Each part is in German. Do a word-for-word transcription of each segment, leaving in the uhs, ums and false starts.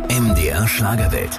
M D R Schlagerwelt.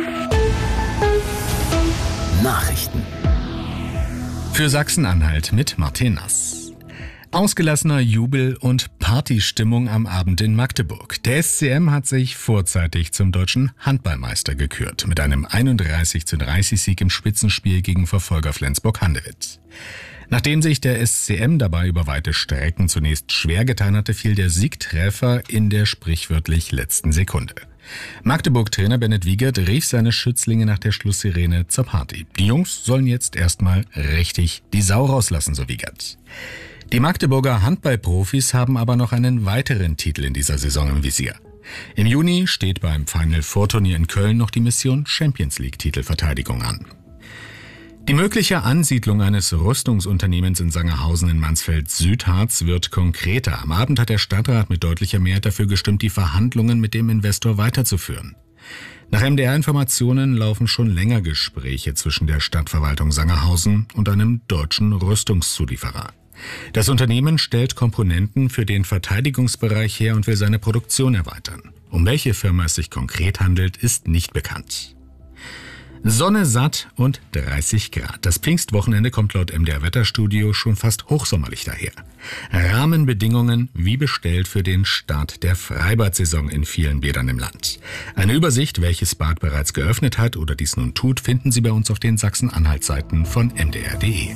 Nachrichten. Für Sachsen-Anhalt mit Martin Nass. Ausgelassener Jubel und Partystimmung am Abend in Magdeburg. Der S C M hat sich vorzeitig zum deutschen Handballmeister gekürt, mit einem einunddreißig zu dreißig Sieg im Spitzenspiel gegen Verfolger Flensburg-Handewitt. Nachdem sich der S C M dabei über weite Strecken zunächst schwer getan hatte, fiel der Siegtreffer in der sprichwörtlich letzten Sekunde. Magdeburg-Trainer Bennett Wiegert rief seine Schützlinge nach der Schlusssirene zur Party. Die Jungs sollen jetzt erstmal richtig die Sau rauslassen, so Wiegert. Die Magdeburger Handballprofis haben aber noch einen weiteren Titel in dieser Saison im Visier. Im Juni steht beim Final Four Turnier in Köln noch die Mission Champions League Titelverteidigung an. Die mögliche Ansiedlung eines Rüstungsunternehmens in Sangerhausen in Mansfeld-Südharz wird konkreter. Am Abend hat der Stadtrat mit deutlicher Mehrheit dafür gestimmt, die Verhandlungen mit dem Investor weiterzuführen. Nach M D R-Informationen laufen schon länger Gespräche zwischen der Stadtverwaltung Sangerhausen und einem deutschen Rüstungszulieferer. Das Unternehmen stellt Komponenten für den Verteidigungsbereich her und will seine Produktion erweitern. Um welche Firma es sich konkret handelt, ist nicht bekannt. Sonne satt und dreißig Grad. Das Pfingstwochenende kommt laut M D R-Wetterstudio schon fast hochsommerlich daher. Rahmenbedingungen wie bestellt für den Start der Freibad-Saison in vielen Bädern im Land. Eine Übersicht, welches Bad bereits geöffnet hat oder dies nun tut, finden Sie bei uns auf den Sachsen-Anhalt-Seiten von M D R punkt de.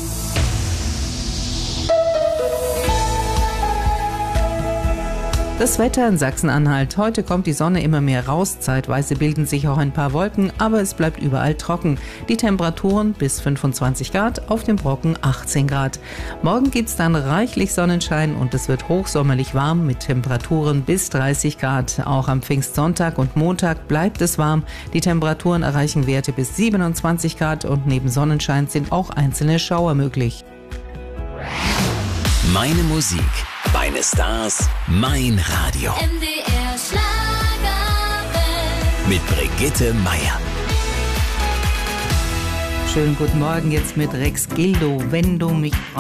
Das Wetter in Sachsen-Anhalt. Heute kommt die Sonne immer mehr raus. Zeitweise bilden sich auch ein paar Wolken, aber es bleibt überall trocken. Die Temperaturen bis fünfundzwanzig Grad, auf dem Brocken achtzehn Grad. Morgen gibt's dann reichlich Sonnenschein und es wird hochsommerlich warm mit Temperaturen bis dreißig Grad. Auch am Pfingstsonntag und Montag bleibt es warm. Die Temperaturen erreichen Werte bis siebenundzwanzig Grad und neben Sonnenschein sind auch einzelne Schauer möglich. Meine Musik, meine Stars, mein Radio. M D R Schlagerwelt. Mit Brigitte Meier. Schönen guten Morgen jetzt mit Rex Gildo, wenn du mich